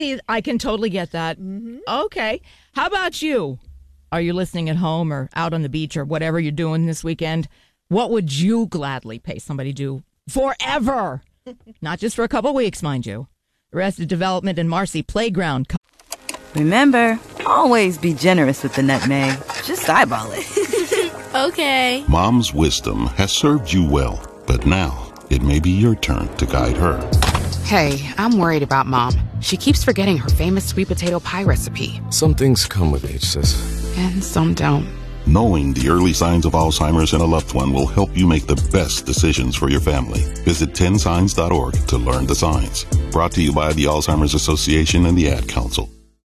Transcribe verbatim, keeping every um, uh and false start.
I can totally get that. Mm-hmm. Okay. How about you? Are you listening at home or out on the beach or whatever you're doing this weekend? What would you gladly pay somebody to do forever? Not just for a couple weeks, mind you. Arrested Development and Marcy Playground. Remember, always be generous with the nutmeg. Just eyeball it. Okay. Mom's wisdom has served you well, but now it may be your turn to guide her. Hey, I'm worried about Mom. She keeps forgetting her famous sweet potato pie recipe. Some things come with age, sis. And some don't. Knowing the early signs of Alzheimer's in a loved one will help you make the best decisions for your family. Visit ten signs dot org to learn the signs. Brought to you by the Alzheimer's Association and the Ad Council.